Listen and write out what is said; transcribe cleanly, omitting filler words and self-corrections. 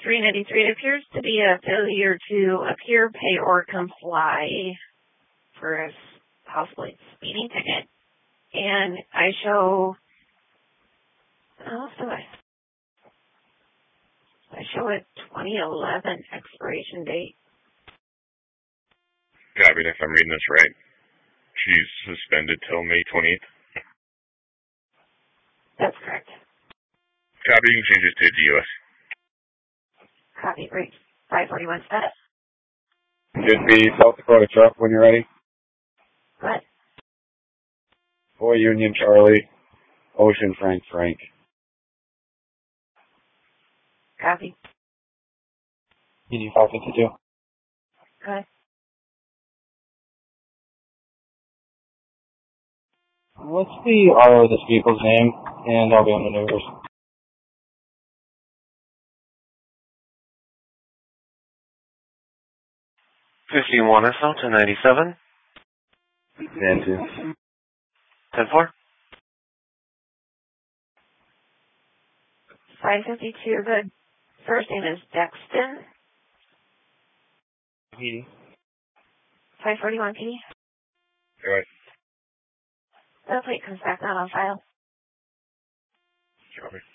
393, it appears to be a failure to appear, pay, or comply for a possibly speeding ticket. And I show, I show a 2011 expiration date. Copy, if I'm reading this right. She's suspended till May 20th. That's correct. Copy, you can change it to DUS. Copy, great. 541 status. Should be South Dakota truck when you're ready. What? Boy Union Charlie, Ocean Frank Frank. Copy. Union 552. Okay. What's the RO of this vehicle's name? And I'll be on maneuvers. 51 SL 1097. 10-2. 10-4. 552, the first name is Dexton. PD. 541 PD. All right. The plate comes back not on file. Copy.